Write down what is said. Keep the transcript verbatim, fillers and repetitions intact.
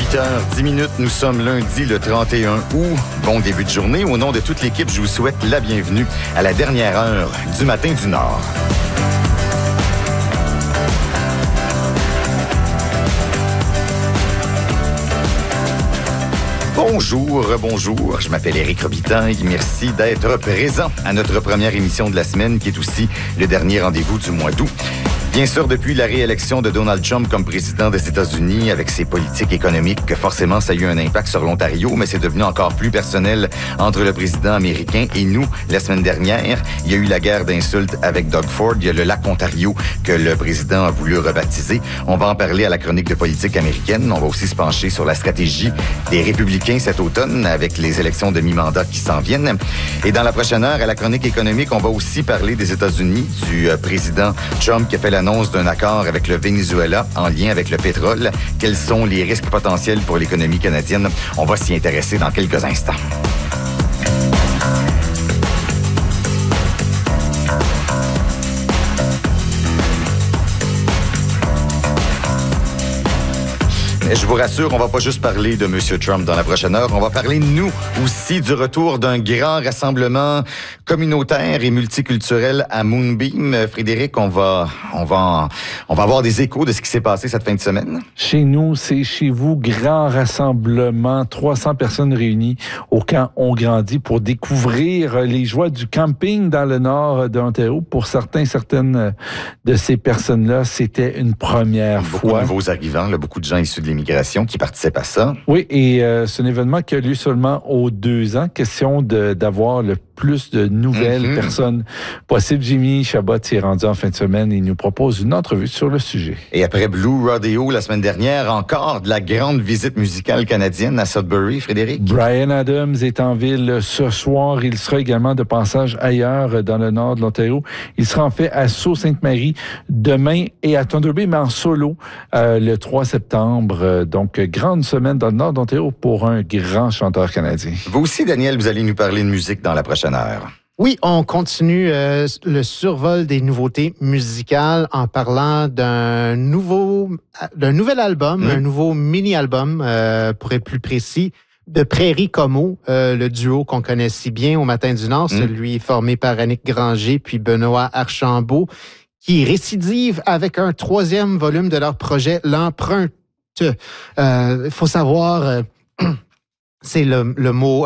huit heures dix minutes, nous sommes lundi le trente et un août. Bon début de journée. Au nom de toute l'équipe, je vous souhaite la bienvenue à la dernière heure du Matin du Nord. Bonjour, bonjour. Je m'appelle Éric Robitaille. Merci d'être présent à notre première émission de la semaine, qui est aussi le dernier rendez-vous du mois d'août. Bien sûr, depuis la réélection de Donald Trump comme président des États-Unis, avec ses politiques économiques, forcément, ça a eu un impact sur l'Ontario, mais c'est devenu encore plus personnel entre le président américain et nous. La semaine dernière, il y a eu la guerre d'insultes avec Doug Ford. Il y a le lac Ontario que le président a voulu rebaptiser. On va en parler à la chronique de politique américaine. On va aussi se pencher sur la stratégie des républicains cet automne avec les élections de mi-mandat qui s'en viennent. Et dans la prochaine heure, à la chronique économique, on va aussi parler des États-Unis, du président Trump qui a fait l'annonce d'un accord avec le Venezuela en lien avec le pétrole. Quels sont les risques potentiels pour l'économie canadienne? On va s'y intéresser dans quelques instants. Je vous rassure, on va pas juste parler de M. Trump dans la prochaine heure. On va parler, nous aussi, du retour d'un grand rassemblement communautaire et multiculturel à Moonbeam. Frédéric, on va, on va, on va avoir des échos de ce qui s'est passé cette fin de semaine. Chez nous, c'est chez vous, grand rassemblement, trois cents personnes réunies au camp On Grandit pour découvrir les joies du camping dans le nord de l'Ontario. Pour certains, certaines de ces personnes-là, c'était une première beaucoup fois. Beaucoup de nouveaux arrivants, là, beaucoup de gens issus de l'immigration qui participent à ça. Oui, et euh, c'est un événement qui a lieu seulement aux deux ans. Question de, d'avoir le plus de nouvelles mm-hmm. personnes possibles. Jimmy Chabot s'est rendu en fin de semaine et il nous propose une entrevue sur le sujet. Et après Blue Rodeo la semaine dernière, encore de la grande visite musicale canadienne à Sudbury, Frédéric. Bryan Adams est en ville ce soir. Il sera également de passage ailleurs dans le nord de l'Ontario. Il sera en fait à Sault-Sainte-Marie demain et à Thunder Bay, mais en solo euh, le trois septembre. Donc, grande semaine dans le nord de l'Ontario pour un grand chanteur canadien. Vous aussi, Daniel, vous allez nous parler de musique dans la prochaine heure. Oui, on continue euh, le survol des nouveautés musicales en parlant d'un nouveau, d'un nouvel album, mmh. un nouveau mini-album, euh, pour être plus précis, de Prairie Como, euh, le duo qu'on connaît si bien au Matin du Nord, mmh. celui formé par Annick Granger puis Benoît Archambault, qui récidive avec un troisième volume de leur projet, L'Empreinte. Il euh, faut savoir, euh, c'est le, le mot